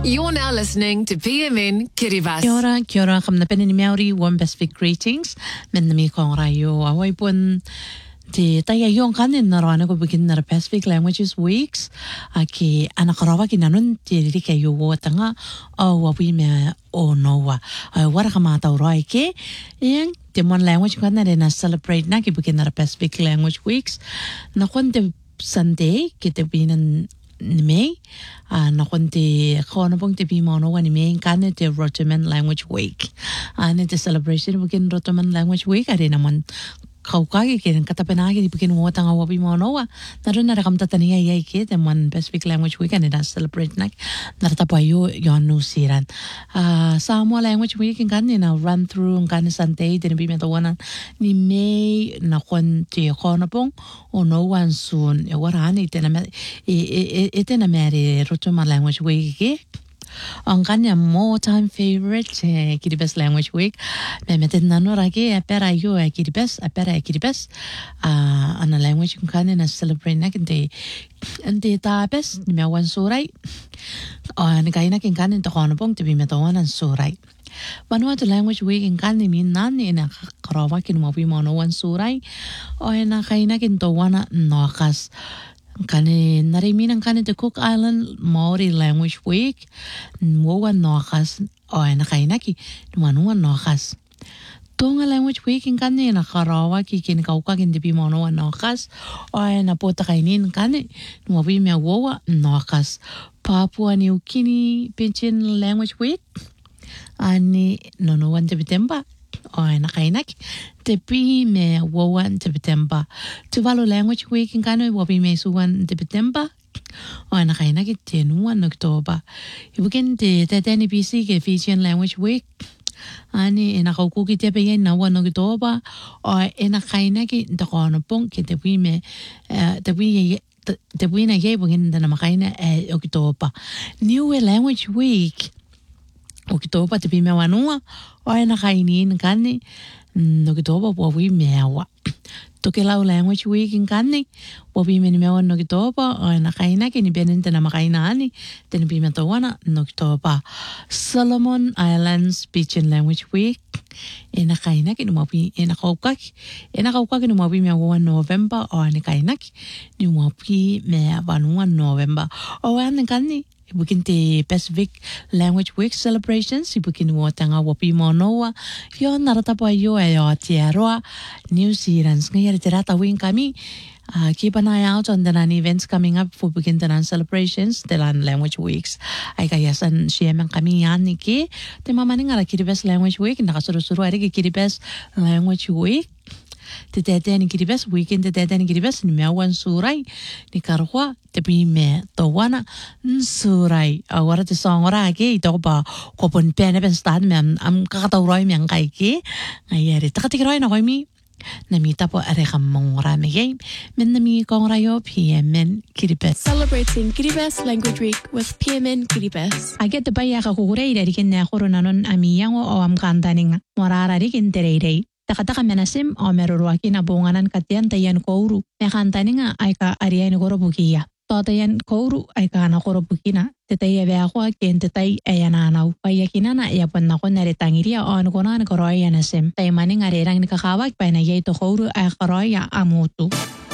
You're now listening to PMN Kiribati. Kia ora, kam na penini Māori, warm Pacific greetings. Men na mi kong rayo, away pun te taya yung kanin na rana ko begin na Pacific Languages Weeks. Aki anakarawa ki nanun te rika yo tanga o wawi me o noa. Wara ka mata urai ke, yang te mon language ka na rin na celebrate na ki begin na Pacific Language Weeks. Na kon te Sunday, ki te binan ni me na konti kona pong te pimono wa ni me kane te Rotoman Language Week ne te celebration bukin Rotoman Language Week ari naman kaukagi ken katapenagi di bukin mo tanga wa pimono wa naron na rakam tatania yai ke te man Pacific Language Week ane da celebrate nak narta pa yo yon nusiran Samoa Language Week kan na run through kan Sunday te bi me to wana ni me na konti kona pong o no one soon e warani te na ite na mere Rotoman Language Week ke ang kanya more time favorite Kiribati Language Week me meten nano ragi apera yo Kiribati ana language kanya na celebrate na kinte ante tapes ni me wan surai ni kaina kin kanya to kono pong tibi me to wan surai Vanuatu Language Week in kani min nani na karawa kin mo pi mo no wan surai o na kaina kin to wana nokas kani narimin ang kani the Cook Island Maori Language Week mo wan nokas o na kaina ki wan nokas Tonga Language Week in kani na karawa ki kin kauka kin di pi mo no wan nokas o na pota kainin kani mo pi me wowa nokas Papua New Guinea Pidgin Language Week ani nono wan September o na kainak te pi me wowan September Tuvalu Language Week in kano wabi me suwan September o na kainak te nuwan October ibukin te tani BC ke Fijian Language Week ani ina kaukuki te pe na wan October o ina kainak te kono pong ke te pi me te pi na ye bugin na makaina October New Language Week Okitoba te pi mewa nua, o e na kainin kani, Okitoba wawi mewa. Toke lau Language Week in kani, wawi meni mewa Okitoba, o e na kaina ki ni benente na makaina ani, te ni pi mea tawana, Okitoba. Solomon Islands Pidgin Language Week, e na kaina ki ni mapi, e na kaukaki ni mapi mea wawa November, o e na kaina ki ni mapi mea wanua November. O e na kani, Ibukin te Pacific Language Week celebrations, ibukin mo tanga wapi mo noa, yon naratapo ayo ayo tiaroa, New Zealand. Ngayon tirata wing kami, keep an eye out on the events coming up for Bukin Tanan celebrations, the Language Weeks. Ay kayasan siyemang kami yan ni ki, te mamaning ala Kiribati Language Week, nakasuro-suro ay Kiribati Language Week. Te tete ni Kiribati weekend te tete ni Kiribati ni meawan surai ni karwa te pi me to wana surai awara te songora ke ito ba kopon pene pen stad me am kakatauroy me ang kai ke ngayari takatikiroy na koy mi namita po are kamongora me game men nami kongrayo PMN Kiribati Celebrating Kiribati Language Week with PMN Kiribati. I get the baya ka kukurei dari kin na kuro nanon amiyango o am kantaning morara rin terei Takataka menasim o meruruaki na bunganan katian tayan kouru. Mekantani nga ay ka ariay ni korobukiya. Totayan kouru ay ka na korobukina. Tetay ako akin tetay ayananaw. Payakina na iyapan na ko naritangiriya o ano ko na koroy yanasim. Tay maning arirang nikakawag pa na yay to kouru ay koroy amutu.